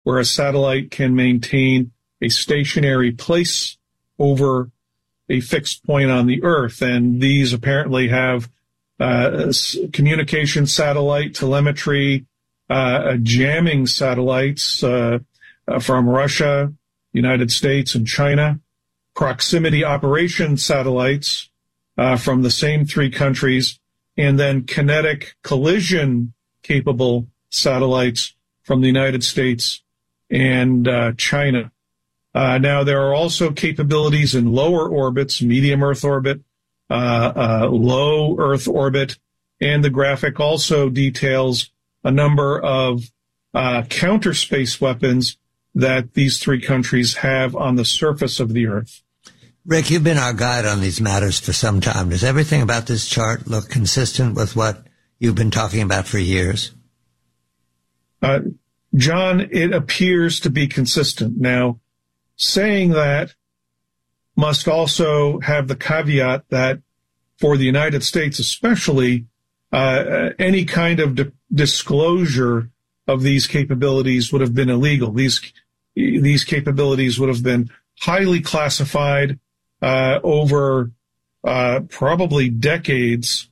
where a satellite can maintain a stationary place over a fixed point on the Earth. And these apparently have communication satellite, telemetry, jamming satellites from Russia, United States, and China, proximity operation satellites from the same three countries, and then kinetic collision capable satellites from the United States and China. Now, there are also capabilities in lower orbits, medium Earth orbit, low Earth orbit, and the graphic also details a number of counter space weapons that these three countries have on the surface of the Earth. Rick, you've been our guide on these matters for some time. Does everything about this chart look consistent with what you've been talking about for years? John, it appears to be consistent. Now, saying that must also have the caveat that for the United States especially, any kind of disclosure of these capabilities would have been illegal. These capabilities would have been highly classified over probably decades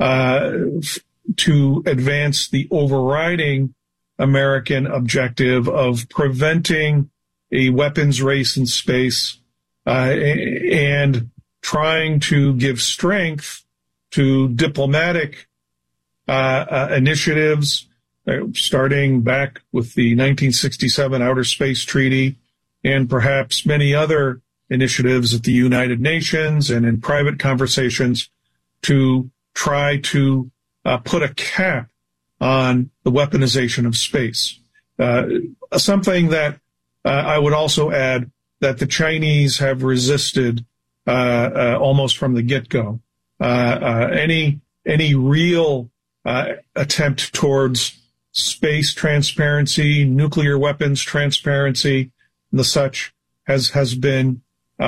to advance the overriding American objective of preventing a weapons race in space and trying to give strength to diplomatic initiatives, starting back with the 1967 Outer Space Treaty and perhaps many other initiatives at the United Nations and in private conversations to try to put a cap on the weaponization of space. Something that I would also add that the Chinese have resisted almost from the get-go. Any real attempt towards space transparency, nuclear weapons transparency, and the such has been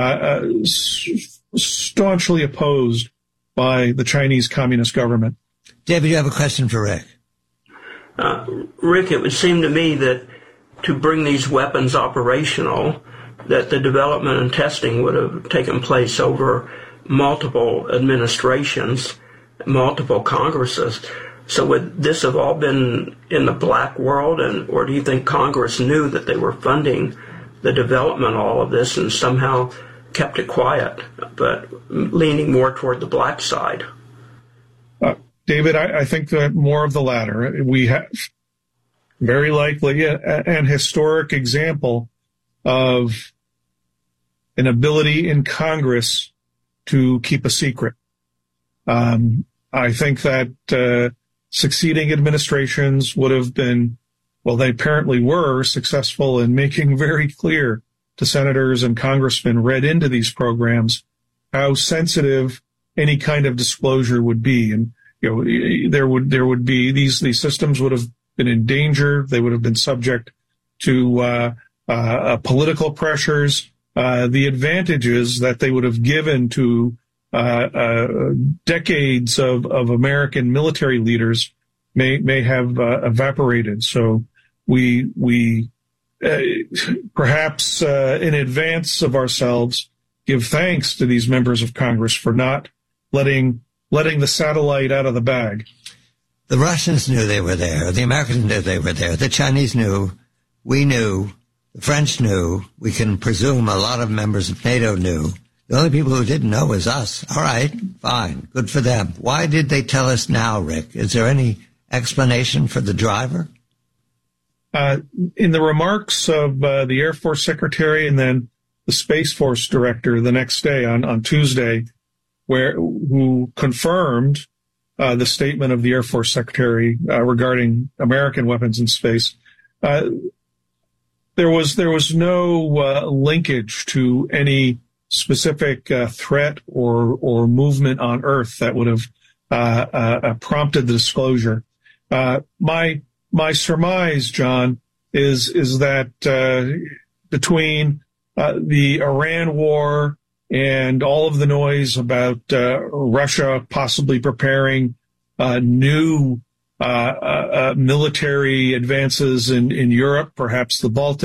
staunchly opposed by the Chinese Communist government. David, you have a question for Rick. Rick, it would seem to me that to bring these weapons operational, that the development and testing would have taken place over multiple administrations, multiple Congresses. So would this have all been in the black world, or do you think Congress knew that they were funding the development of all of this and somehow kept it quiet, but leaning more toward the black side? David, I think that more of the latter. We have very likely an historic example of an ability in Congress to keep a secret. I think that succeeding administrations would have been, well, they apparently were successful in making very clear to senators and congressmen read into these programs how sensitive any kind of disclosure would be. And there would be these systems would have been in danger. They would have been subject to political pressures. The advantages that they would have given to decades of American military leaders may have evaporated. So we perhaps in advance of ourselves give thanks to these members of Congress for not letting the satellite out of the bag. The Russians knew they were there. The Americans knew they were there. The Chinese knew. We knew. The French knew. We can presume a lot of members of NATO knew. The only people who didn't know was us. All right, fine. Good for them. Why did they tell us now, Rick? Is there any explanation for the driver? In the remarks of the Air Force Secretary and then the Space Force Director the next day on Tuesday, who confirmed the statement of the Air Force Secretary regarding American weapons in space. There was no linkage to any specific threat or movement on Earth that would have prompted the disclosure. My surmise, John, is that between the Iran war and all of the noise about Russia possibly preparing new military advances in Europe, perhaps the Baltic,